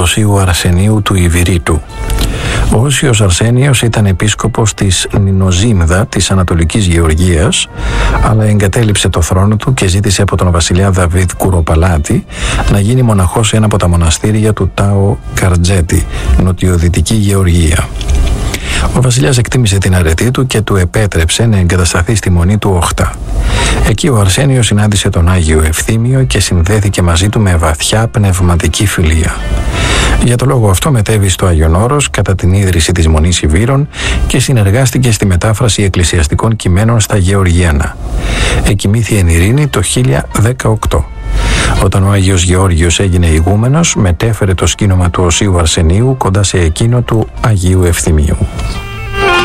Οσίου Αρσενίου του Ιβηρήτου. Ο Όσιος Αρσένιος ήταν επίσκοπος της Νινοζίμδα της Ανατολικής Γεωργίας, αλλά εγκατέλειψε το θρόνο του και ζήτησε από τον βασιλιά Δαβίδ Κουροπαλάτη να γίνει μοναχός σε ένα από τα μοναστήρια του Τάο Καρτζέτη, νοτιοδυτική Γεωργία. Ο βασιλιάς εκτίμησε την αρετή του και του επέτρεψε να εγκατασταθεί στη μονή του Οχτά. Εκεί ο Αρσένιος συνάντησε τον Άγιο Ευθύμιο και συνδέθηκε μαζί του με βαθιά πνευματική φιλία. Για το λόγο αυτό μετέβη στο Άγιον Όρος κατά την ίδρυση της Μονής Ιβύρων και συνεργάστηκε στη μετάφραση εκκλησιαστικών κειμένων στα Γεωργιάνα. Εκοιμήθη εν ειρήνη το 1018. Όταν ο Άγιος Γεώργιος έγινε ηγούμενος, μετέφερε το σκήνομα του Οσίου Αρσενίου κοντά σε εκείνο του Αγίου Ευθυμίου.